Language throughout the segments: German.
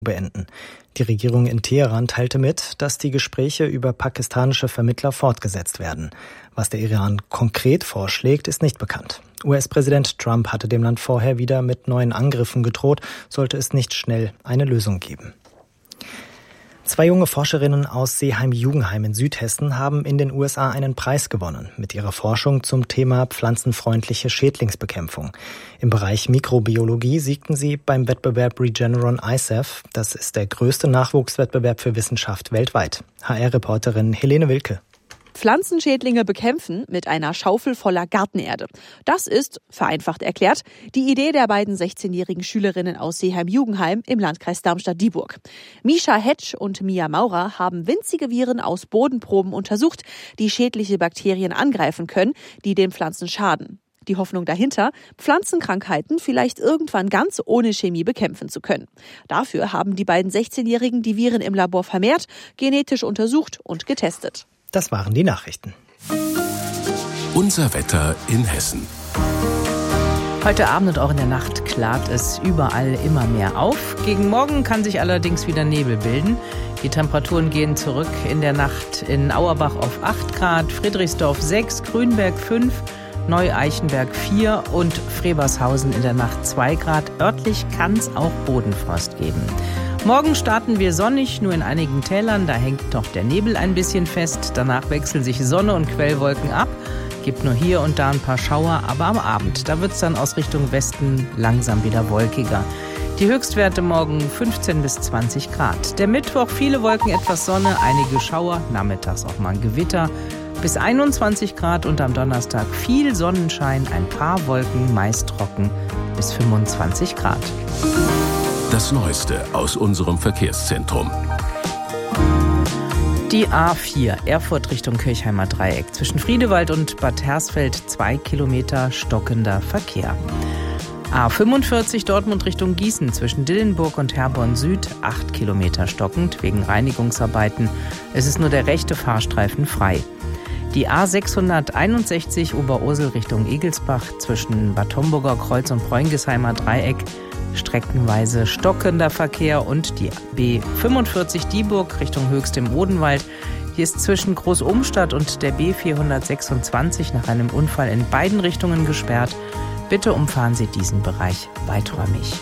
beenden. Die Regierung in Teheran teilte mit, dass die Gespräche über pakistanische Vermittler fortgesetzt werden. Was der Iran konkret vorschlägt, ist nicht bekannt. US-Präsident Trump hatte dem Land vorher wieder mit neuen Angriffen gedroht, sollte es nicht schnell eine Lösung geben. 2 junge Forscherinnen aus Seeheim-Jugenheim in Südhessen haben in den USA einen Preis gewonnen mit ihrer Forschung zum Thema pflanzenfreundliche Schädlingsbekämpfung. Im Bereich Mikrobiologie siegten sie beim Wettbewerb Regeneron ISAF. Das ist der größte Nachwuchswettbewerb für Wissenschaft weltweit. HR-Reporterin Helene Wilke. Pflanzenschädlinge bekämpfen mit einer Schaufel voller Gartenerde. Das ist, vereinfacht erklärt, die Idee der beiden 16-jährigen Schülerinnen aus Seeheim-Jugenheim im Landkreis Darmstadt-Dieburg. Misha Hetsch und Mia Maurer haben winzige Viren aus Bodenproben untersucht, die schädliche Bakterien angreifen können, die den Pflanzen schaden. Die Hoffnung dahinter, Pflanzenkrankheiten vielleicht irgendwann ganz ohne Chemie bekämpfen zu können. Dafür haben die beiden 16-Jährigen die Viren im Labor vermehrt, genetisch untersucht und getestet. Das waren die Nachrichten. Unser Wetter in Hessen. Heute Abend und auch in der Nacht klart es überall immer mehr auf. Gegen Morgen kann sich allerdings wieder Nebel bilden. Die Temperaturen gehen zurück in der Nacht in Auerbach auf 8 Grad, Friedrichsdorf 6, Grünberg 5, Neu-Eichenberg 4 und Frebershausen in der Nacht 2 Grad. Örtlich kann es auch Bodenfrost geben. Morgen starten wir sonnig, nur in einigen Tälern, da hängt noch der Nebel ein bisschen fest. Danach wechseln sich Sonne und Quellwolken ab. Gibt nur hier und da ein paar Schauer, aber am Abend, da wird es dann aus Richtung Westen langsam wieder wolkiger. Die Höchstwerte morgen 15 bis 20 Grad. Der Mittwoch viele Wolken, etwas Sonne, einige Schauer, nachmittags auch mal ein Gewitter. Bis 21 Grad und am Donnerstag viel Sonnenschein, ein paar Wolken, meist trocken bis 25 Grad. Das Neueste aus unserem Verkehrszentrum. Die A4, Erfurt Richtung Kirchheimer Dreieck. Zwischen Friedewald und Bad Hersfeld 2 Kilometer stockender Verkehr. A45 Dortmund Richtung Gießen. Zwischen Dillenburg und Herborn Süd 8 Kilometer stockend wegen Reinigungsarbeiten. Es ist nur der rechte Fahrstreifen frei. Die A661 Oberursel Richtung Egelsbach. Zwischen Bad Homburger Kreuz und Preunghesheimer Dreieck streckenweise stockender Verkehr und die B45 Dieburg Richtung Höchst im Odenwald. Hier ist zwischen Großumstadt und der B426 nach einem Unfall in beiden Richtungen gesperrt. Bitte umfahren Sie diesen Bereich weiträumig.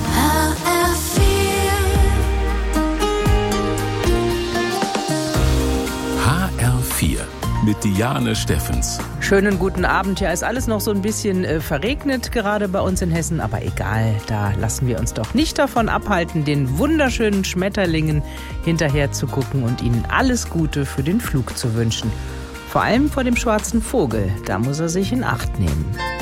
HR4 mit Diane Steffens. Schönen guten Abend. Ja, ist alles noch so ein bisschen verregnet, gerade bei uns in Hessen. Aber egal, da lassen wir uns doch nicht davon abhalten, den wunderschönen Schmetterlingen hinterher zu gucken und ihnen alles Gute für den Flug zu wünschen. Vor allem vor dem schwarzen Vogel, da muss er sich in Acht nehmen.